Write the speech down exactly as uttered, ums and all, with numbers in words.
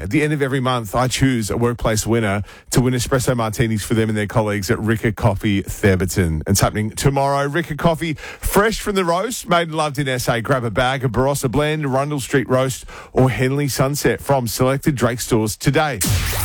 At the end of every month, I choose a workplace winner to win espresso martinis for them and their colleagues at Ricker Coffee, Theberton. It's happening tomorrow. Ricker Coffee, fresh from the roast, made and loved in S A. Grab a bag of Barossa Blend, Rundle Street Roast or Henley Sunset from selected Drake stores today.